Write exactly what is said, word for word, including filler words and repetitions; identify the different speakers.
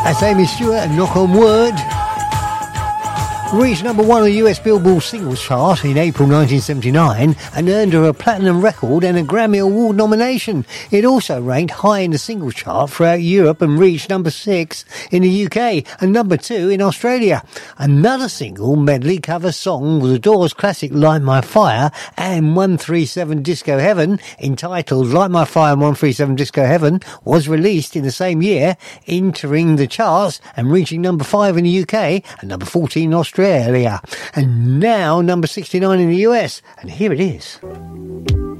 Speaker 1: That's Amy Stewart and Knock on Wood. Reached number one on the U S Billboard Singles Chart in April nineteen seventy-nine and earned her a platinum record and a Grammy Award nomination. It also ranked high in the singles chart throughout Europe and reached number six in the U K and number two in Australia. Another single medley cover song was the Doors' classic Light My Fire and one thirty-seven Disco Heaven, entitled Light My Fire and one thirty-seven Disco Heaven, was released in the same year, entering the charts and reaching number five in the U K and number fourteen in Australia. And now number sixty-nine in the U S, and here it is.